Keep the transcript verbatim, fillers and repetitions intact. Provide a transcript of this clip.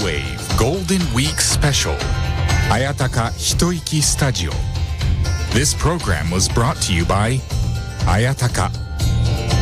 J-Wave Golden Week Special 綾鷹一息スタジオ This program was brought to you by 綾鷹